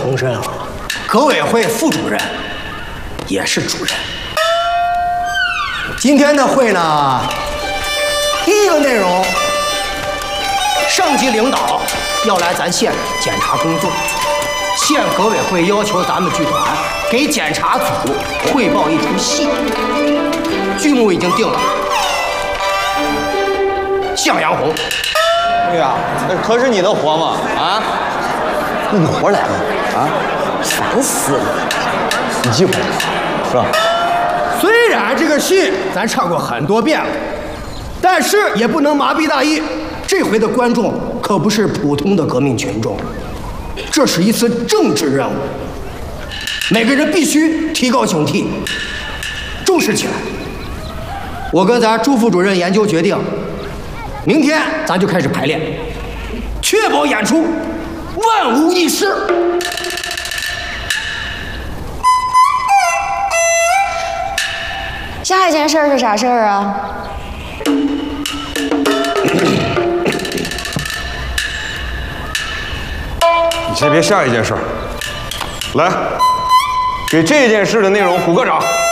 重申啊，革委会副主任也是主任。今天的会呢，第一个内容，上级领导要来咱县检查工作，县革委会要求咱们剧团给检查组汇报一出戏，剧目已经定了，《向阳红》。 对呀，那可是你的活嘛啊！你活来了啊！ 烦死了！ 你记回来了是吧？ 虽然这个戏咱唱过很多遍了，但是也不能麻痹大意。这回的观众可不是普通的革命群众，这是一次政治任务，每个人必须提高警惕，重视起来。我跟咱朱副主任研究决定，明天咱就开始排练，确保演出万无一失。 下一件事是啥事儿啊？ 你先别下一件事儿，来，给这件事的内容鼓个掌。